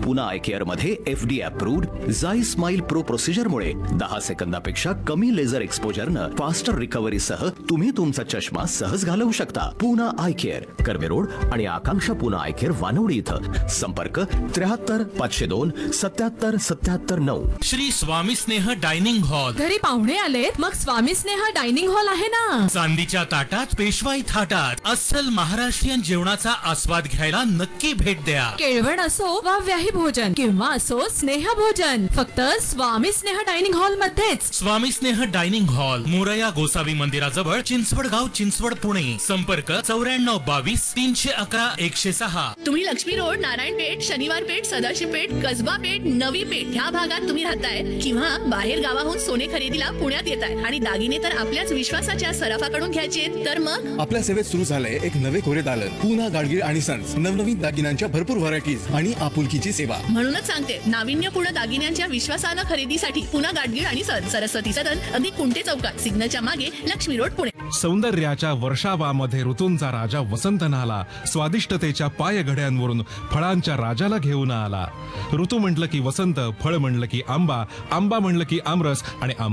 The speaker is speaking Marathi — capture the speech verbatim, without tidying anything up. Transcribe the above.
पुना आय केअर मध्ये एफडी अप्रूव्ड झाई स्माइल प्रो प्रोसिजर मुळे दहा सेकंदापेक्षा कमी लेझर एक्सपोजरनं फास्टर रिकव्हरी सह तुम्ही तुमचा चष्मा सहज घालवू शकता. Poona I care, Karve road आणि आकांक्षा पुना आय केअर वानवडी इथं. संपर्क त्र्याहत्तर पाचशे दोन सत्याहत्तर सत्याहत्तर नऊ. श्री स्वामी स्नेह डायनिंग हॉल. घरी पाहुणे आलेत मग स्वामी स्नेह डायनिंग हॉल आहे ना. चांदीच्या ताटात पेशवाई थाटात अस्सल महाराष्ट्रीयन जेवणाचा आस्वाद घ्यायला नक्की भेट द्या. केळवण असो वा व्याही भोजन किंवा असो स्नेह भोजन, फक्त स्वामी स्नेह डायनिंग हॉल मध्येच. स्वामी स्नेह डायनिंग हॉल, मोरया गोसावी मंदिराजवळ, चिंचवड गाव, चिंचवड, पुणे. संपर्क चौऱ्याण्णव बावीस तीनशे अकरा एकशे सहा. तुम्ही लक्ष्मी रोड, नारायण पेठ, शनिवार पेठ, सदाशिव पेठ, कसबा पेठ, नवी पेठ ह्या भागात तुम्ही राहताय किंवा बाहेर गावाहून सोने खरेदीला पुण्यात येताय आणि दागिने तर आपल्याच विश्वासाच्या सराफाकडून घ्यायचे, तर मग आपल्या सेवेत सुरू झालंय एक नवे कोरे दालन, पुना गाडगीळ आणि सन्स. नवनवीन दागिन्यांच्या भरपूर व्हरायटीज आणि आपुलकीची सेवा. म्हणूनच सांगते, नाविन्यपूर्ण दागिन्यांच्या विश्वासानं खरेदीसाठी पुना गाडगीळ आणि सन्स, सरस्वती सदन, अगदी कुंटे चौकात, सिग्नलच्या मागे, लक्ष्मी रोड, पुणे. सौंदर्याच्या वर्षावामध्ये ऋतूंचा राजा वसंत नाला, स्वादिष्टतेच्या पायघड्यांवरून फळांच्या राजाला घेऊन आला. ऋतू म्हटलं की वसंत, फळ म्हणलं की आंबा, आंबा म्हणलं की आमरस आणि